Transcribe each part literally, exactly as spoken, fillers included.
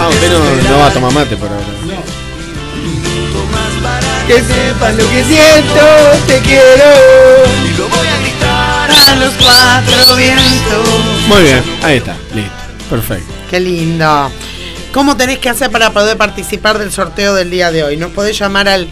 Ah, usted no, no va a tomar mate por ahora. No. Que sepas lo que siento, te quiero. Y lo voy a gritar A los cuatro vientos. Muy bien, ahí está, listo, perfecto. Qué lindo. ¿Cómo tenés que hacer para poder participar del sorteo del día de hoy? Nos podés llamar al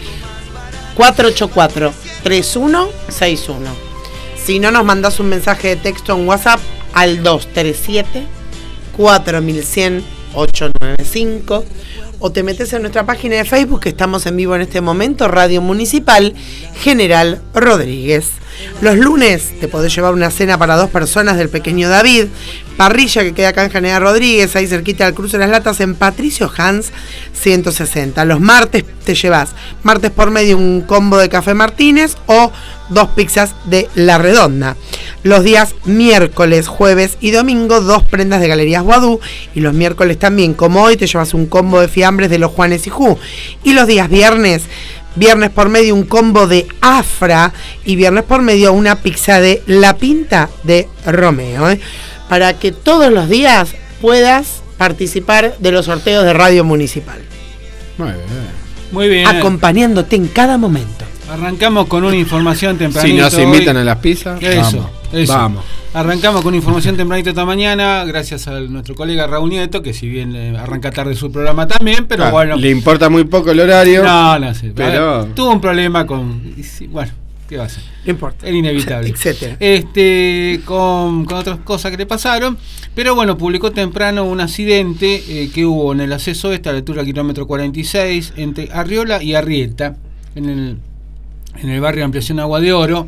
cuatro ocho cuatro, tres uno seis uno. Si no, nos mandás un mensaje de texto en WhatsApp al dos tres siete, cuatro uno cero cero, ocho nueve cinco. O te metes en nuestra página de Facebook, que estamos en vivo en este momento, Radio Municipal General Rodríguez. Los lunes te podés llevar una cena para dos personas del pequeño David, parrilla que queda acá en General Rodríguez, ahí cerquita del cruce de las latas, en Patricio Hans ciento sesenta. Los martes te llevas, martes por medio, un combo de Café Martínez o dos pizzas de La Redonda. Los días miércoles, jueves y domingo, dos prendas de Galerías Guadú. Y los miércoles también, como hoy, te llevas un combo de fiambres de los Juanes y Ju. Y los días viernes, viernes por medio, un combo de Afra. Y viernes por medio, una pizza de La Pinta de Romeo. ¿eh? Para que todos los días puedas participar de los sorteos de Radio Municipal. Muy bien. Muy bien. Acompañándote en cada momento. Arrancamos con una información tempranito. Si nos invitan hoy. a las pizzas, Eso, vamos. eso. Vamos. Arrancamos con información tempranito esta mañana, gracias a nuestro colega Raúl Nieto, que si bien eh, arranca tarde su programa también, pero Claro, bueno. le importa muy poco el horario. No, no sé. Pero Ver, tuvo un problema con. Bueno, ¿qué va a hacer? No importa. Era inevitable. Etcétera. Este, con, con otras cosas que le pasaron. Pero bueno, publicó temprano un accidente eh, que hubo en el acceso este a la altura del kilómetro cuarenta y seis entre Arriola y Arrieta, en el, en el barrio Ampliación Agua de Oro.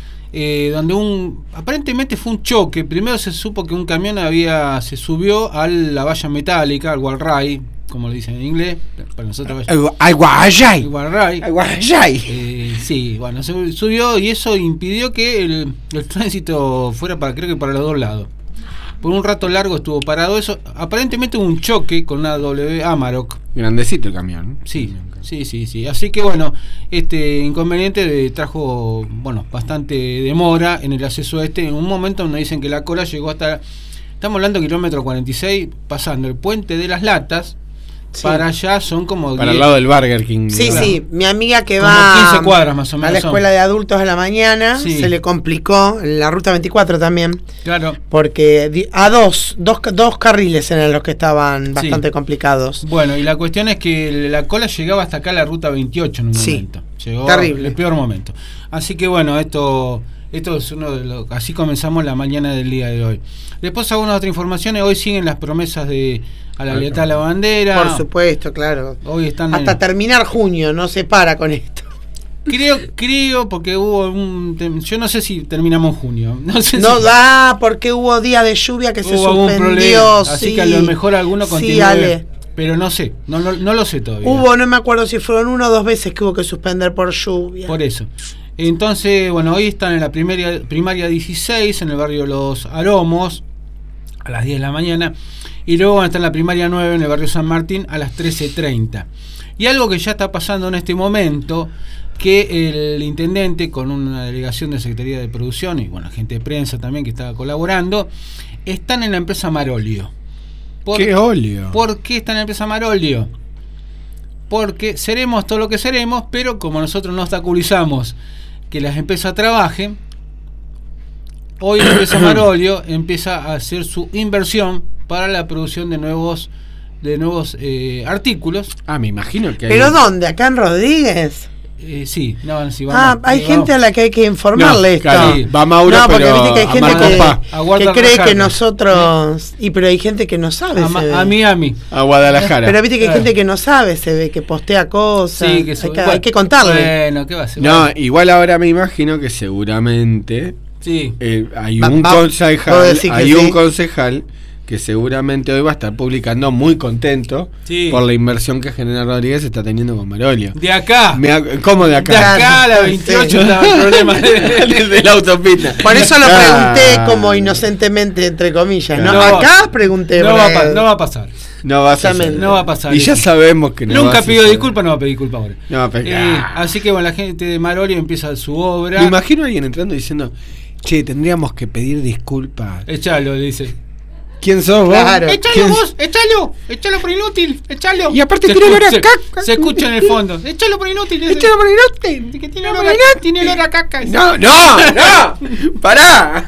Eh, donde un aparentemente fue un choque. Primero se supo que un camión había se subió a la valla metálica, al wall ride, como le dicen en inglés, para nosotros Ay, guayay. el wall ride. Ay, guayay. Eh, sí, bueno, se subió y eso impidió que el, el tránsito fuera para, creo que para los dos lados. Por un rato largo estuvo parado eso. Aparentemente hubo un choque con una W Amarok. grandecito el camión. Sí, sí, sí, sí. Así que bueno, este inconveniente de, trajo, bueno, bastante demora en el acceso este. En un momento nos dicen que la cola llegó hasta, estamos hablando de kilómetro cuarenta y seis, pasando el puente de las Latas. Sí. Para allá son como para diez, el lado del Burger King. Sí, ¿verdad? sí, mi amiga que como va quince cuadras más o menos a la escuela son. de adultos a la mañana, Sí. se le complicó en la ruta veinticuatro también. Claro. Porque di- a dos, dos, dos carriles eran los que estaban bastante Sí. complicados. Bueno, y la cuestión es que la cola llegaba hasta acá la ruta veintiocho en un Sí. momento. Llegó Terrible. el peor momento. Así que bueno, esto esto es uno de los, así comenzamos la mañana del día de hoy. Después algunas otras informaciones, hoy siguen las promesas de a la lealtad a la bandera. Por supuesto, claro. Hoy están Hasta en, terminar junio, no se para con esto. creo creo porque hubo un tem- yo no sé si terminamos en junio. No sé No si, da, porque hubo días de lluvia que se hubo algún suspendió. problema, así sí. que a lo mejor alguno Sí, continúe. Ale. Pero no sé, no, no, no lo sé todavía. Hubo, no me acuerdo si fueron una o dos veces que hubo que suspender por lluvia. Por eso. Entonces, bueno, hoy están en la primaria, primaria dieciséis, en el barrio Los Aromos, a las diez de la mañana. Y luego van a estar en la primaria nueve, en el barrio San Martín, a las trece treinta. Y algo que ya está pasando en este momento, que el intendente, con una delegación de Secretaría de Producción y, bueno, gente de prensa también que está colaborando, están en la empresa Marolio. Por, ¡Qué óleo! ¿Por qué está en la empresa Marolio? Porque seremos todo lo que seremos, pero como nosotros no obstaculizamos que las empresas trabajen, hoy la empresa Marolio empieza a hacer su inversión para la producción de nuevos de nuevos eh, artículos. Ah, me imagino que hay ¿Pero un- dónde? ¿Acá en Rodríguez? Eh, sí, no, sí, Ah, vamos, hay sí, gente vamos. a la que hay que informarle No, esto. claro, Sí. va Mauro, No, porque pero viste que hay a gente Marco que, Pa. A Walter que cree Rajarte. que nosotros... Y pero hay gente que no sabe, a, se Ma- ve. a Miami. A Guadalajara. Pero viste que hay Claro. gente que no sabe, se ve, que postea cosas. Sí, que hay, su- que, bueno, hay que contarle. Bueno, ¿qué va a hacer? No, Bueno, igual ahora me imagino que seguramente sí. eh, hay Va- un va- vos concejal, decís que hay sí. un concejal que seguramente hoy va a estar publicando muy contento Sí. por la inversión que General Rodríguez está teniendo con Marolio. De acá. Me ha- ¿Cómo de De acá? acá a la Sí. veintiocho estaba el problema. Desde la autopista. Por eso lo Ah. pregunté como inocentemente, entre comillas. ¿no? No, Acá pregunté. No va, a porque- pa- no va a pasar. No va a ser. Exactamente. No va a pasar. Y ya eso. sabemos que no va Nunca a pidió suceder. disculpas, no va a pedir disculpas ahora. No, pero- Eh, ah. así que bueno, la gente de Marolio empieza su obra. Me imagino a alguien entrando diciendo, che, tendríamos que pedir disculpas. Echalo, le dice. ¿Quién sos vos? Claro. ¡Échalo ¿Quién- vos! ¡Échalo! ¡Échalo por inútil! ¡Échalo! Y aparte Se tiene olor a escucha- caca. Se escucha en el fondo. ¡Échalo por inútil! ese- ¡Échalo por inútil! Que tiene olor a, tiene olor a caca. ese. No, no, no. Pará.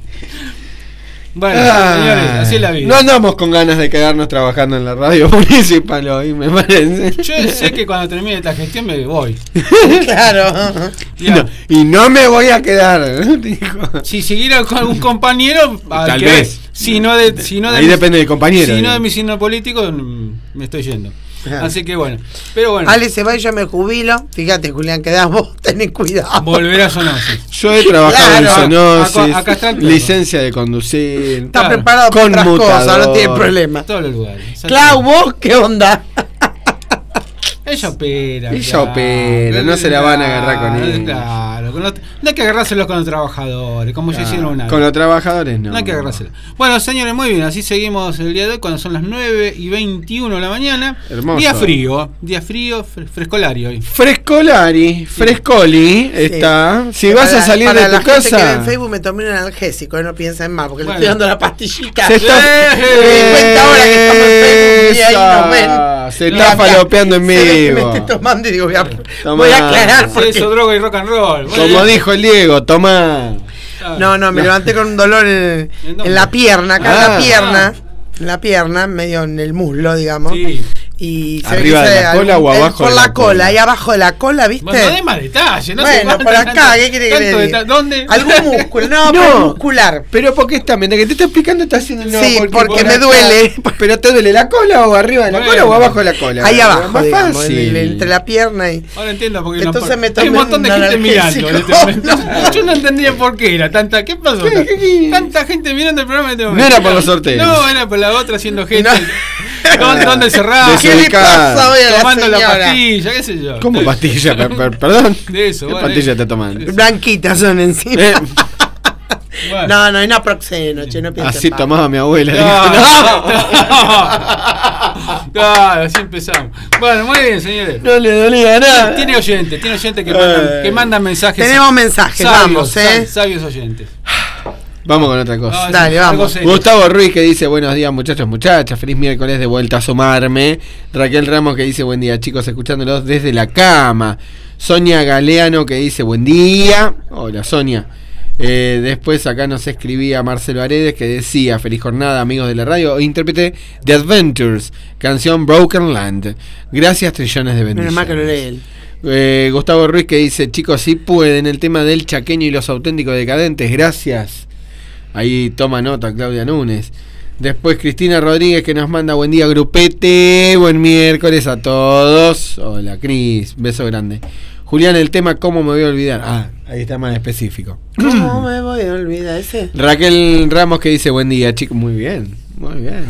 Bueno, Ah, señores, así es la vida. No andamos con ganas de quedarnos trabajando en la radio municipal hoy, me parece. Yo sé que cuando termine esta gestión me voy. Claro. Y no, y no me voy a quedar, dijo. Si siguiera con algún compañero, al Tal que- vez. Si no de, si no de Ahí mi- depende del compañero. Si no digo. de mi signo político, mm, me estoy yendo. Ajá. Así que bueno. Pero bueno, Ale se va y yo me jubilo. Fíjate, Julián, quedás vos, tenés cuidado. volver a Sonosis. Yo he trabajado Claro. en Sonosis, Acá- acá está el perro. licencia de conducir. Está Claro. preparado para otras Conmutador. cosas, no tiene problema. Todos los lugares. Clau, ¿vos qué onda? Ella opera. Ella claro. opera, no se la van a agarrar con Claro, ella. Claro, con los- no hay que agarrárselos con los trabajadores, como ya hicieron una Con vez. los trabajadores no. No hay que agarrárselo. Bueno, señores, muy bien. Así seguimos el día de hoy cuando son las nueve y veintiuno de la mañana. Hermoso. Día frío. Día frío, fre- frescolario hoy. Frescolari, Frescoli está. Si vas a Para- salir para de tu la gente que ve en casa. Facebook me tomé un analgésico, no piensen más, porque Bueno. le estoy dando la pastillita. Se está, ¡Eh! Me di cuenta ahora que estamos en Facebook y ahí nos ven. Esa, se Mira, está falopeando en se ve que me vivo. estoy tomando y digo, voy a, Tomá. voy a aclarar Sí, porque... eso, droga y rock and roll. Muy Como bien. dijo el Diego, toma. Ah, No, no, me No. levanté con un dolor en, ¿En dónde? en la pierna, acá en Ah. la pierna. En la pierna, medio en el muslo, digamos. Sí. Y se ¿Arriba ve que de se- la cola o el- abajo Por de la, la cola, cola? ahí abajo de la cola, ¿viste? Bueno, no dé más detalles. No Bueno, sé cuánto- por acá, tanto- ¿qué quiere que tanto le diga? deta- ¿Dónde? Algún músculo, no, No. pero muscular. Pero porque está, mientras que te está explicando, está haciendo no, Sí, porque por me acá. duele. Pero te duele la cola o arriba de la Bueno. cola o abajo de la cola. Ahí abajo, Más digamos, fácil. en el- entre la pierna y... Ahora entiendo porque Entonces no, me hay tomé un montón de un gente mirando en este analgésico. momento. Yo no entendía por qué era tanta. ¿Qué pasó? ¿Qué, qué, qué? Tanta gente mirando el programa en este No momento. era por los sorteos. No, era por la otra haciendo gente. No. ¿Dónde, dónde cerrado? ¿Qué le Desubicada. pasa hoy a la Tomando la señora? pastilla, qué sé yo. ¿Cómo De- pastilla? Per- per- Perdón. De eso, ¿Qué bueno, pastilla eh. estás tomando? Blanquitas son encima. Eh, Bueno. No, no, y no proxeno, che, no piensen así mal. tomaba mi abuela. No, dijo, no. Claro, así empezamos. Bueno, muy bien, señores. no le dolía nada. Tiene oyentes, tiene oyentes que mandan, Eh. que mandan mensajes. Tenemos mensajes, sabios, vamos, eh. sab- Sabios oyentes. Vamos con otra cosa. No, Dale, algo vamos. serio. Gustavo Ruiz que dice buenos días muchachos, muchachas, feliz miércoles de vuelta a sumarme. Raquel Ramos que dice buen día chicos, escuchándolos desde la cama. Sonia Galeano que dice buen día. Hola Sonia. Eh, después acá nos escribía Marcelo Aredes que decía feliz jornada amigos de la radio, intérprete de Adventures, canción Broken Land. Gracias trillones de Menos mal que lo bendiciones. lee él. Eh, Gustavo Ruiz que dice chicos si pueden el tema del chaqueño y los auténticos decadentes, gracias. Ahí toma nota Claudia Núñez. Después Cristina Rodríguez que nos manda buen día grupete, buen miércoles a todos. Hola Cris, beso grande. Julián, el tema ¿cómo me voy a olvidar? Ah, ahí está más específico. ¿Cómo me voy a olvidar ese? Raquel Ramos que dice buen día chicos, muy bien, muy bien.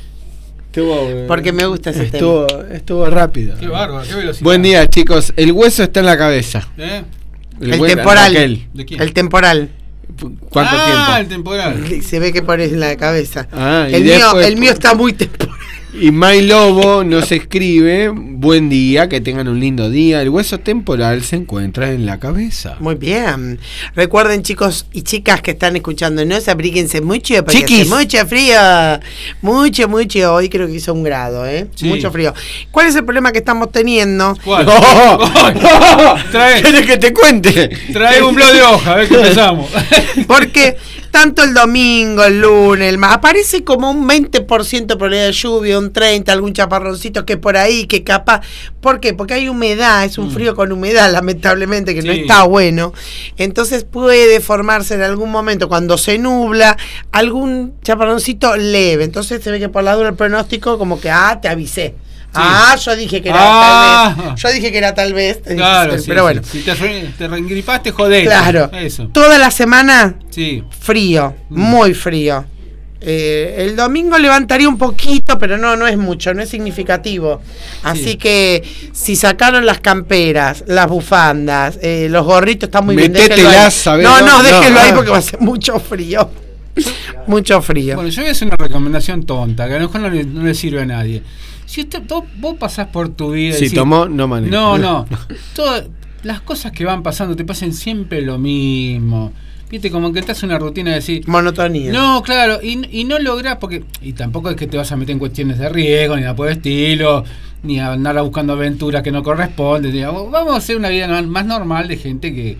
Estuvo, eh, Porque me gusta ese estuvo, estuvo rápido. Qué bárbaro, qué velocidad. Buen día chicos, el hueso está en la cabeza. ¿Eh? El hue- temporal. Raquel, ¿De quién? El temporal. ¿cuánto ah, el tiempo? temporal. Se ve que pones en la cabeza. Ah, y el, mío, después- el mío está muy temporal. Y May Lobo nos escribe, buen día, que tengan un lindo día. El hueso temporal se encuentra en la cabeza. Muy bien. Recuerden, chicos y chicas que están escuchándonos, abríguense mucho porque Chiquis. hace mucho frío. Mucho, mucho. Hoy creo que hizo un grado, ¿eh? Sí. Mucho frío. ¿Cuál es el problema que estamos teniendo? ¿Cuál? ¡No! ¡No! Trae. ¿Quieres que te cuente? Trae un blog de hoja, a ver qué empezamos. Porque tanto el domingo, el lunes, el más, aparece como un veinte por ciento de probabilidad de lluvia, un treinta por ciento, algún chaparroncito que por ahí, que capaz. ¿Por qué? Porque hay humedad, es un frío con humedad, lamentablemente, que no Sí. está bueno. Entonces puede formarse en algún momento, cuando se nubla, algún chaparroncito leve. Entonces se ve que por la dura el pronóstico, como que, ah, te avisé. Ah, yo dije que era Ah. tal vez. Yo dije que era tal vez. Claro, pero sí, bueno. sí. Si te, re- te reengripaste, joder. Claro. Eso. Toda la semana Sí. frío, Mm. muy frío. Eh, el domingo levantaría un poquito, pero no, no es mucho, no es significativo. Así Sí. que si sacaron las camperas, las bufandas, eh, los gorritos, están muy bien. déjenlo ahí. Metételas, ¿sabés? No, no, No, déjenlo ahí ah. porque va a ser mucho frío. Mucho frío. Bueno, yo voy a hacer una recomendación tonta, que a lo mejor no le, no le sirve a nadie. Si usted, vos, vos pasás por tu vida y Si decís, tomó, no maneja. No, no. Todas las cosas que van pasando te pasan siempre lo mismo. viste, como que estás en una rutina de decir... Monotonía. No, claro, y, y no lográs, porque... Y tampoco es que te vas a meter en cuestiones de riesgo, ni nada por el estilo, ni a andar buscando aventuras que no corresponden. Digamos. Vamos a hacer una vida más normal de gente que...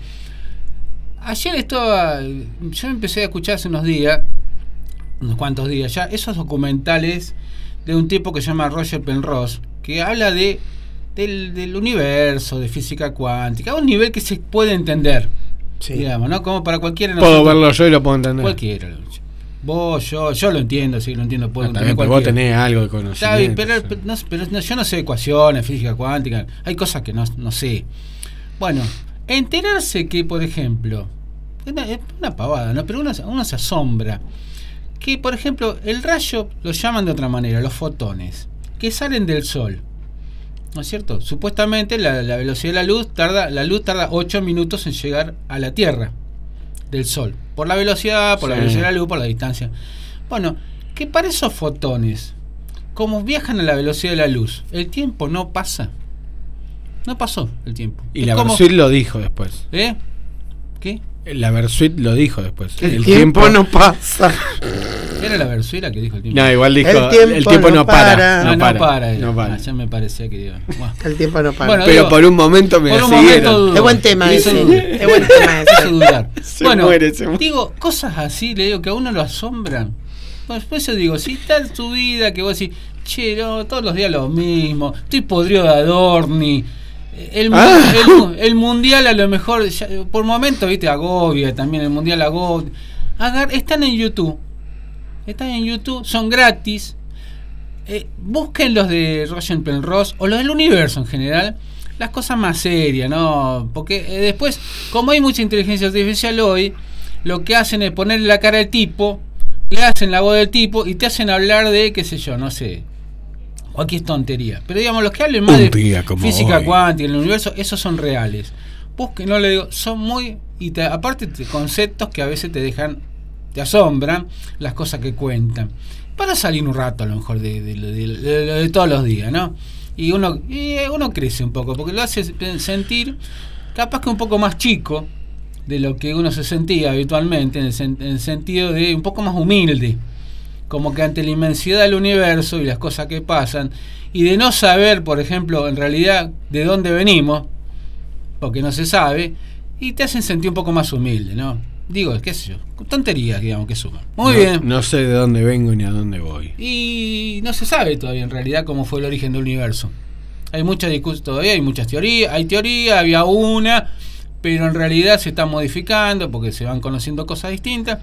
Ayer estaba... Yo empecé a escuchar hace unos días, unos cuantos días ya, esos documentales de un tipo que se llama Roger Penrose, que habla de del, del universo, de física cuántica, a un nivel que se puede entender, sí. Digamos, ¿no? Como para cualquiera. Puedo nosotros, verlo yo y lo puedo entender. Cualquiera. Vos, yo, yo lo entiendo, sí, lo entiendo. Puedo no, también, pero vos tenés algo de conocimiento. Bien, pero, pero, no, pero no, yo no sé ecuaciones, física cuántica, hay cosas que no, no sé. Bueno, enterarse que, por ejemplo, es una, es una pavada, ¿no? Pero uno, uno se asombra. Que, por ejemplo, el rayo lo llaman de otra manera, los fotones, que salen del Sol. ¿No es cierto? Supuestamente la, la velocidad de la luz tarda, la luz tarda ocho minutos en llegar a la Tierra del Sol. Por la velocidad, por sí. la velocidad de la luz, por la distancia. Bueno, que para esos fotones, como viajan a la velocidad de la luz, el tiempo no pasa. No pasó el tiempo. Y es la como... Versuit lo dijo después. ¿Eh? ¿Qué? La Versuit lo dijo después. El, el tiempo, tiempo no pasa. Era la Versuit la que dijo el tiempo. No, igual dijo el tiempo, el tiempo no, no para. para. No, no para. No para, no para. Ah, ya me parecía que iba. Bueno. El tiempo no para. Bueno, pero digo, por un momento me por un siguieron. momento es buen tema ese. Es buen tema ese. Dudar. Se bueno, muere, se muere. Digo, cosas así, le digo, que a uno lo asombran. Pues por eso digo, si está en tu vida que vos decís, che, no, todos los días lo mismo, estoy podrido de Adorni. El, ah. el, el mundial a lo mejor ya, por momentos, viste, agobia también, el mundial agobia. Agar, están en YouTube, están en YouTube, son gratis. Eh, busquen los de Roger Penrose o los del universo en general, las cosas más serias, ¿no? Porque eh, después, como hay mucha inteligencia artificial hoy, lo que hacen es ponerle la cara al tipo, le hacen la voz del tipo y te hacen hablar de, qué sé yo, no sé. O aquí es tontería. Pero digamos, los que hablen más de física hoy. Cuántica, el universo, esos son reales. Busquen, no le digo, son muy... Y te, aparte de conceptos que a veces te dejan, te asombran las cosas que cuentan. Para salir un rato a lo mejor de, de, de, de, de, de, de todos los días, ¿no? Y uno, y uno crece un poco, porque lo hace sentir capaz que un poco más chico de lo que uno se sentía habitualmente, en el, en el sentido de un poco más humilde. Como que ante la inmensidad del universo y las cosas que pasan, y de no saber, por ejemplo, en realidad de dónde venimos, porque no se sabe, y te hacen sentir un poco más humilde, ¿no? Digo, qué sé yo, tonterías, digamos, que suman. Muy no, bien. No sé de dónde vengo ni a dónde voy. Y no se sabe todavía en realidad cómo fue el origen del universo. Hay muchas discusiones todavía, hay muchas teorías, hay teoría, había una, pero en realidad se está modificando porque se van conociendo cosas distintas.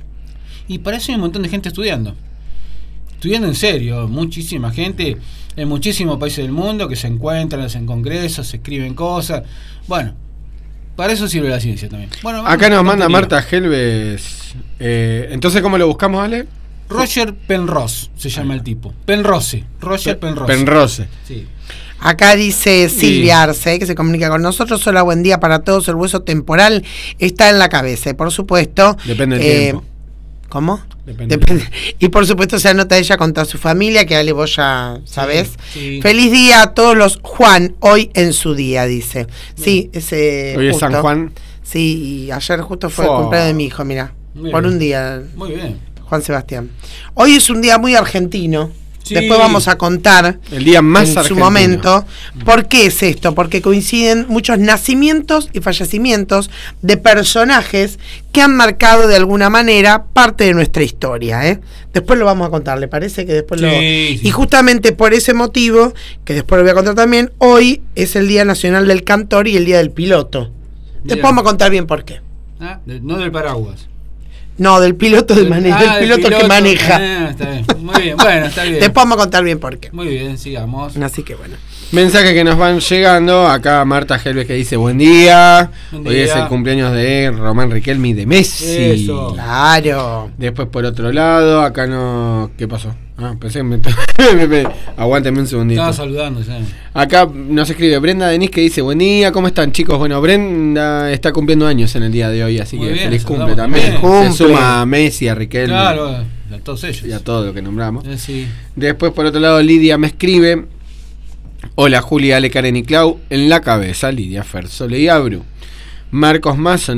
Y para eso hay un montón de gente estudiando. Estudiando en serio, muchísima gente en muchísimos países del mundo que se encuentran, hacen congresos, se escriben cosas. Bueno, para eso sirve la ciencia también. Bueno, acá nos manda Marta Helves. Eh, entonces, ¿cómo lo buscamos, Ale? Roger Penrose se llama ah. el tipo. Penrose. Roger Penrose. Penrose. Sí. Acá dice Silvia Arce, que se comunica con nosotros. Hola, buen día para todos. El hueso temporal está en la cabeza, y por supuesto. Depende del eh, tiempo. ¿Cómo? Depende. Depende. Y por supuesto se anota ella con toda su familia, que Ale vos ya sabés. Sí, sí. Feliz día a todos los Juan, hoy en su día, dice. Sí, ese hoy justo. Es San Juan. Sí, y ayer justo fue Fua. el cumpleaños de mi hijo, mira. Muy por bien. un día. Muy bien. Juan Sebastián. Hoy es un día muy argentino. Sí. Después vamos a contar el día más en argentino. su momento por qué es esto, porque coinciden muchos nacimientos y fallecimientos de personajes que han marcado de alguna manera parte de nuestra historia, ¿eh? Después lo vamos a contar, ¿le parece? Que después sí, lo... sí. Y justamente por ese motivo, que después lo voy a contar también, hoy es el Día Nacional del Cantor y el Día del Piloto. Después Bien. vamos a contar bien por qué. Ah, de, no del paraguas. No, del piloto, del, mane- ah, del piloto, piloto que maneja. Ah, está bien. Muy bien, bueno, está bien. Después vamos a contar bien por qué. Muy bien, sigamos. Así que bueno. Mensajes que nos van llegando. Acá Marta Helves que dice buen día. Buen Hoy día. es el cumpleaños de Román Riquelme y de Messi. Eso. Claro. Después por otro lado, acá no... ¿Qué pasó? Ah, pensé que me... Aguánteme un segundito. Estaba saludando, ya. Acá nos escribe Brenda Denis que dice buen día, ¿cómo están chicos? Bueno, Brenda está cumpliendo años en el día de hoy, así Muy que bien, feliz saludamos cumple también. también. Cumple. Se suma a Messi, a Riquelme. Claro, a todos ellos. Y a todo lo que nombramos. Eh, sí. Después por otro lado Lidia me escribe: hola Julia, Ale, Karen y Clau. En la cabeza Lidia, Fer, Sole y Abru. Marcos Masonat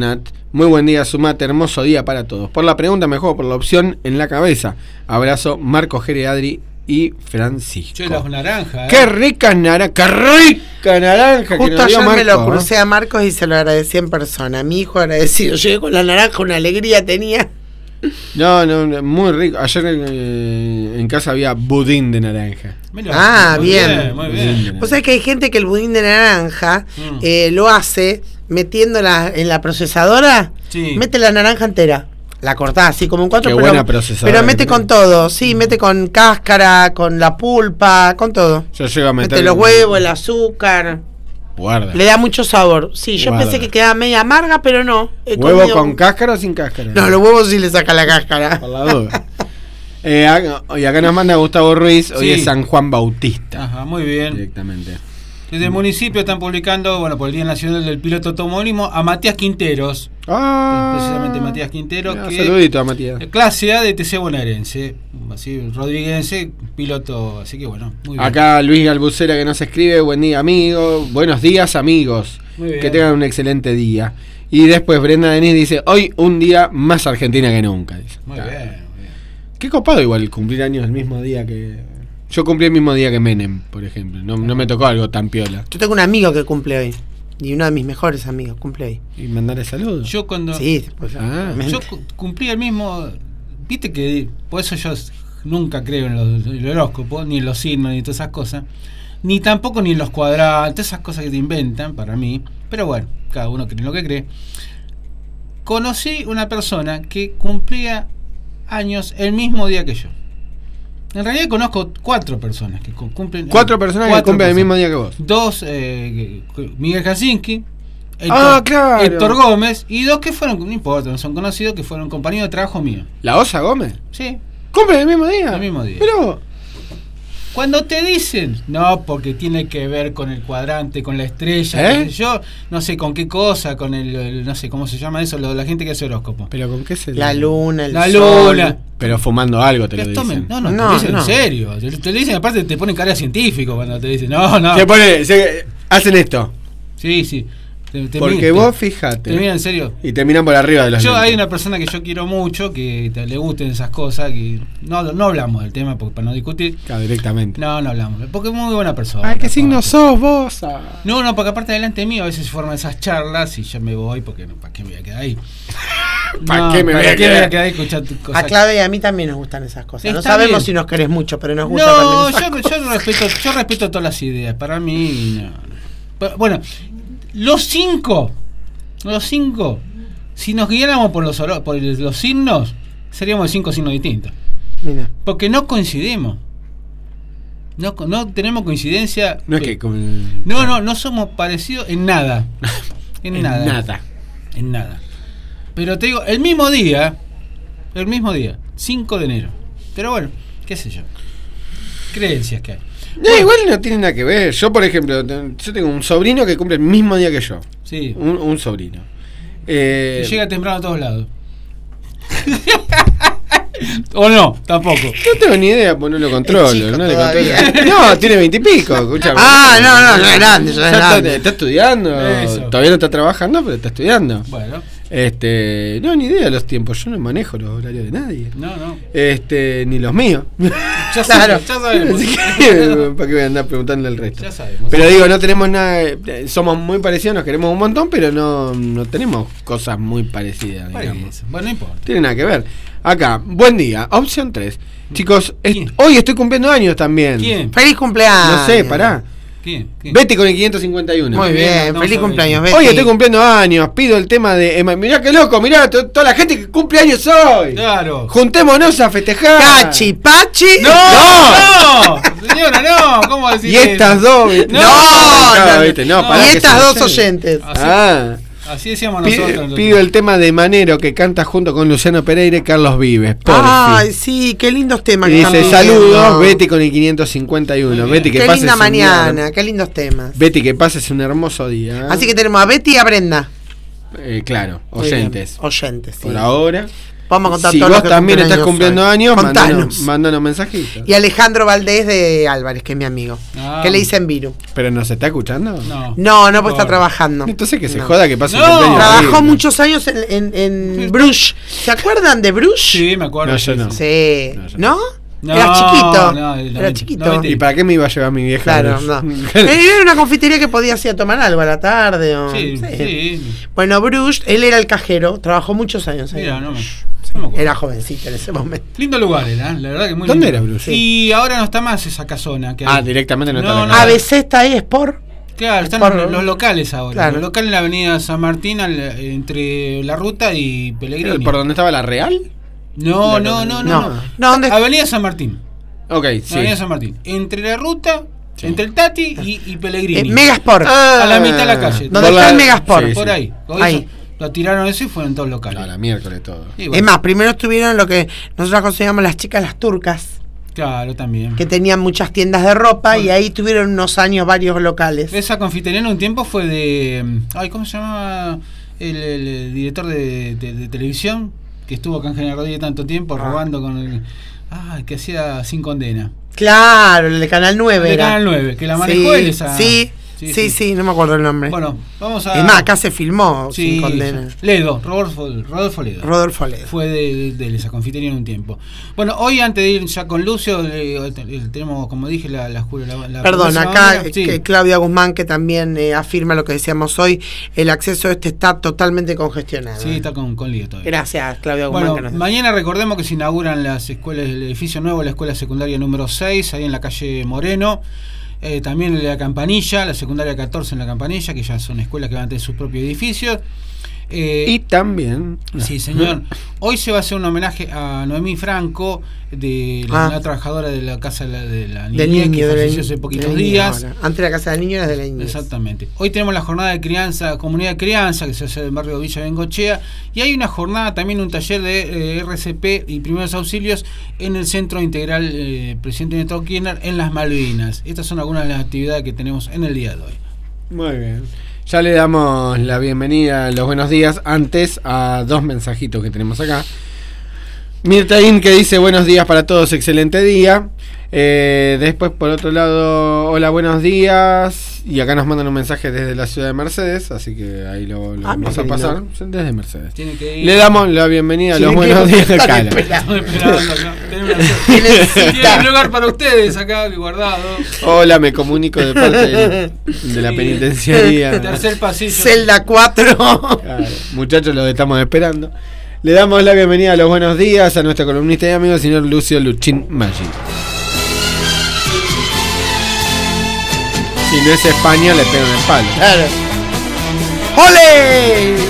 Muy buen día, Sumate, hermoso día para todos. Por la pregunta me juego por la opción en la cabeza. Abrazo, Marco, Jere, Adri y Francisco. Che, las naranjas, ¿eh? ¡Qué rica naranja! ¡Qué rica naranja! Justo que nos dio ayer Marco, me lo ¿eh? crucé a Marcos y se lo agradecí en persona. Mi hijo agradecido. Llegué con la naranja, una alegría tenía. No, no, no, muy rico. Ayer eh, en casa había budín de naranja. Mirá, Ah, muy bien. Muy Budín de bien. naranja. Vos sabés que hay gente que el budín de naranja Mm. eh, lo hace metiéndola en la procesadora. Sí. Mete la naranja entera. La cortás así como en cuatro, Qué pero, buena procesadora pero que mete tenés. con todo. Sí, mete con cáscara, con la pulpa, con todo. Yo llego a meter. Mete los huevos, el azúcar. Guarda. Le da mucho sabor. Sí, yo Guarda. pensé que quedaba media amarga, pero no. He ¿Huevo comido- con cáscara o sin cáscara? No, los huevos sí le saca la cáscara. Por la duda. Eh, acá- y acá nos manda Gustavo Ruiz, hoy Sí. es San Juan Bautista. Ajá, muy bien. Directamente. Desde el municipio están publicando, bueno, por el Día Nacional del Piloto Automóvil, a Matías Quinteros. Ah, Precisamente Matías Quintero, mirá, que- saludito a Matías. Clase A de T C bonaerense. Así, rodriguense, piloto. Así que bueno, muy bien. Acá Luis Galbucera que nos escribe, buen día amigo, buenos días amigos, Muy bien. que tengan un excelente día. Y después Brenda Denis dice, hoy un día más argentina que nunca. Dice. Muy Claro. bien, muy bien. Qué copado igual cumplir años el mismo día que... Yo cumplí el mismo día que Menem, por ejemplo. No, no me tocó algo tan piola. Yo tengo un amigo que cumple hoy. Y uno de mis mejores amigos cumple hoy. Y mandarle saludos. Yo cuando. Sí, pues, Ah. obviamente. Yo cu- cumplí el mismo. Viste que. Por eso yo s- nunca creo en, los, en el horóscopo, ni en los signos, ni todas esas cosas. Ni tampoco ni en los cuadrados, todas esas cosas que te inventan para mí. Pero bueno, cada uno cree en lo que cree. Conocí una persona que cumplía años el mismo día que yo. En realidad conozco cuatro personas que cu- cumplen. Cuatro personas que cuatro cumplen el personas. mismo día que vos. Dos, eh, que- Miguel Jasinski, Ah, claro. Héctor Gómez, y dos que fueron, no importa, no son conocidos, que fueron compañeros de trabajo mío. ¿La Osa Gómez? Sí, ¿Cumple el mismo día? El mismo día. Pero... cuando te dicen, no, porque tiene que ver con el cuadrante, con la estrella, ¿Eh? qué sé yo no sé con qué cosa, con el, el- no sé cómo se llama eso, lo, la gente que hace horóscopo. ¿Pero con qué se La luna, el La sol. luna. Pero fumando algo te Que lo tomen- dicen. no, no, No, te dicen no. en serio. Te, te lo dicen, aparte te ponen cara de científico cuando te dicen, no, no. Se pone, se- hacen esto. Sí, sí. Te- te Porque miran- vos te- fíjate. Te miran en serio. Y terminan por arriba de los Yo hay lentes. una persona que yo quiero mucho, que te- le gusten esas cosas, que no, no hablamos del tema porque para no discutir. Claro, directamente. No, no hablamos, porque es muy buena persona. Ay, ¿qué signo aparte. sos vos? Ah. No, no, porque aparte delante mío a veces se forman esas charlas y yo me voy porque no, ¿para qué me voy a quedar ahí? ¿Para No, qué me voy a qué me voy a quedar? quedar ahí escuchando cosas? A Clave y a mí también nos gustan esas cosas. No Está sabemos bien. si nos querés mucho, pero nos gusta No, también esas yo, yo respeto, yo respeto todas las ideas. Para mí, no. Pero, bueno, los cinco, los cinco, si nos guiáramos por los oro- por los signos, seríamos de cinco signos distintos. Mira. Porque no coincidimos. No, co- no tenemos coincidencia. No es que con... No, no, no somos parecidos en nada. En, En nada. nada. En nada. Pero te digo, el mismo día, el mismo día, cinco de enero. Pero bueno, qué sé yo. Creencias que hay. No, igual no tiene nada que ver. Yo, por ejemplo, te- yo tengo un sobrino que cumple el mismo día que yo. Sí. Un, un sobrino. Eh, Y llega temprano a todos lados. O no, tampoco. No tengo ni idea, pues no lo controlo. chico no, le todavía. controlo. No, tiene veintipico, escúchame. Ah, no, no, no es grande, ya es Ya está, grande. está estudiando. Eso. Todavía no está trabajando, pero está estudiando. Bueno, Este, no, ni idea de los tiempos. Yo no manejo los horarios de nadie. no, no. Este, ni los míos. Ya Claro. sabemos, ya sabemos. Así que, ¿para qué voy a andar preguntando el resto? Ya sabemos. Pero digo, no tenemos nada. eh, Somos muy parecidos, nos queremos un montón, pero no, no tenemos cosas muy parecidas, Por digamos. eso. Bueno, no importa. Tiene nada que ver. Acá, buen día. Opción tres. Chicos, es- ¿Quién? hoy estoy cumpliendo años también. ¿Quién? Feliz cumpleaños. No sé, pará. ¿Quién? ¿Quién? Betty con el quinientos cincuenta y uno. Muy bien, bien, estamos feliz a cumpleaños, ver. Betty. Hoy estoy cumpliendo años. Pido el tema de. Emma- Mirá qué loco, mirá to- toda la gente que cumple años hoy. Claro. Juntémonos a festejar. Cachi, Pachi. ¡No! ¡No! Señora, no. ¿Cómo decir Y estas dos. ¿viste? No, Claro, no, ¿viste? No, no. pará Y que estas se- dos oyentes. Así, Ah. así decíamos Pido, nosotros. pido el tema de Manero que canta junto con Luciano Pereira y Carlos Vives. Porfi. Ay, sí, qué lindos temas. Y que dice, están saludos, pidiendo. Betty con el quinientos cincuenta y uno. Muy bien. Betty, que Qué pases linda un mañana, día- qué lindos temas. Betty, que pases un hermoso día. Así que tenemos a Betty y a Brenda. Eh, claro, Muy bien, oyentes. Oyentes, sí. Por ahora. Vamos a contar Si todos vos los que también cumplen estás años cumpliendo hoy. años, Contanos. mandanos, mandanos mensajitos. Y Alejandro Valdés de Álvarez, que es mi amigo. Ah. Que le dicen Viru. ¿Pero nos está escuchando? No. No, no, pues está Por- trabajando. Entonces que se No. joda que pase No. el cumpleaños. Trabajó horrible. muchos años en, en, en Bruges. ¿Se acuerdan de Bruges? Sí, me acuerdo. No, yo no. Sí. No, yo ¿No? No, Era chiquito. no, el Era noventa, chiquito. noventa. ¿Y para qué me iba a llevar mi vieja? Claro, no. Era una confitería que podías ir a tomar algo a la tarde. O... Sí, sí. sí. Bueno, Bruges, él era el cajero, trabajó muchos años ahí. Mira, no me, no me acuerdo. Era jovencito en ese momento. Lindo lugar era, la verdad que muy ¿Dónde lindo. era Bruges? Y ahora no está más esa casona. Que Ah, hay. directamente no, No, está no. la A B C está ahí, Sport. Claro, están Por- los, los locales ahora. Claro. Los locales en la avenida San Martín, al- entre La Ruta y Pellegrini. ¿Por dónde estaba la Real? No, no, no, no. No. no. No, ¿dónde- Avenida San Martín. Ok, sí. Avenida San Martín. Entre La Ruta, entre el Tati y, y Pellegrini. Eh, Megasport. Ah, A la mitad de la calle. ¿Dónde por está la- el Megasport? sí, Por sí. ahí. Lo, Ahí. hizo- lo tiraron eso y fueron todos locales. A la miércoles todo. Y bueno, Es más, primero estuvieron lo que nosotros consideramos las chicas las turcas, claro, también. que tenían muchas tiendas de ropa y ahí tuvieron unos años varios locales. Esa confitería en un tiempo fue de. Ay, ¿cómo se llamaba el, el- el director de, de- de televisión? Que estuvo acá en General Rodríguez tanto tiempo Ah. robando con el. Ay, que hacía Sin Condena. Claro, el de Canal nueve De era. Canal nueve, que la manejó sí, él esa. Sí, sí, sí, sí. no me acuerdo el nombre. Bueno, vamos a. Es más, acá se filmó Sí, Sin Condena. Ledo, Rodolfo, Rodolfo Ledo. Rodolfo Ledo. Fue de, de, de esa confitería en un tiempo. Bueno, hoy antes de ir ya con Lucio, eh, tenemos, como dije, la, la, la, la Perdón, próxima acá hora. Sí. que Claudia Guzmán, que también eh, afirma lo que decíamos hoy, el acceso este está totalmente congestionado. Sí, está con, con lío todavía. Gracias, Claudia Guzmán. Bueno, que nos- mañana recordemos que se inauguran las escuelas, el edificio nuevo, la escuela secundaria número seis, ahí en la calle Moreno. Eh, también la Campanilla, la secundaria catorce en la Campanilla, que ya son escuelas que van a tener sus propios edificios. Eh, Y también. Sí, señor. Hoy se va a hacer un homenaje a Noemí Franco, de la, Ah. una trabajadora de la Casa de la, de la del Niñez, niño, que de la falleció ni- hace poquitos de la niña días. ahora. Antes la casa del niño era de la niña. Exactamente. Hoy tenemos la jornada de crianza, comunidad de crianza, que se hace en el barrio Villa Bengochea, y hay una jornada, también un taller de eh, R C P y primeros auxilios en el Centro Integral eh, Presidente Néstor Kirchner en las Malvinas. Estas son algunas de las actividades que tenemos en el día de hoy. Muy bien. Ya le damos la bienvenida, los buenos días, antes a dos mensajitos que tenemos acá. Mirtain, que dice buenos días para todos, excelente día. Eh, después, por otro lado, hola, buenos días. Y acá nos mandan un mensaje desde la ciudad de Mercedes, así que ahí lo, lo Ah, vamos qué a pasar. lindo. Desde Mercedes. Tiene que ir. Le damos la bienvenida a los Tienen que buenos días de estar Cala. esperando. Estoy esperando acá. Tenemos una- Tienen Tiene cita. un lugar para ustedes acá guardado. Hola, me comunico de parte de, de la Sí. penitenciaría. Tercer pasillo. Celda cuatro. Claro, muchachos, los estamos esperando. Le damos la bienvenida a los buenos días a nuestro columnista y amigo, el señor Lucio Luchín Maggi. Si no es España, le pegan el palo. Claro. ¡Ole!